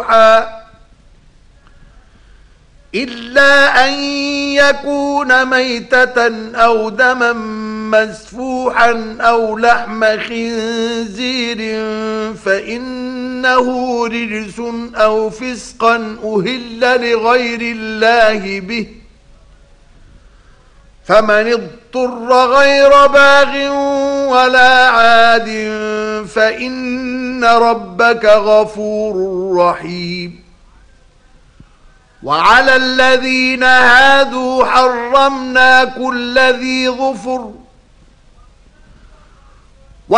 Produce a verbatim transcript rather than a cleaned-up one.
مسفوحا إلا أن يكون ميتة أو دما مسفوحا أو لحم خنزير فإنه رجس أو فسقا أهل لغير الله به فمن اضطر غير باغ ولا عاد فإن ربك غفور رحيم. وعلى الذين هادوا حرمنا كل ذي ظفر